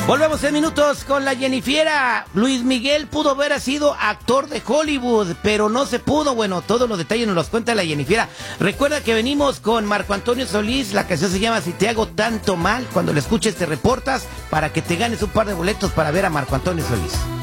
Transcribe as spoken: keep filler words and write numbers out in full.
Volvemos en minutos con la Jennifiera. Luis Miguel pudo haber sido actor de Hollywood, pero no se pudo. Bueno, todos los detalles nos los cuenta la Jennifiera. Recuerda que venimos con Marco Antonio Solís. La canción se llama Si te hago tanto mal. Cuando la escuches te reportas para que te ganes un par de boletos para ver a Marco Antonio Solís.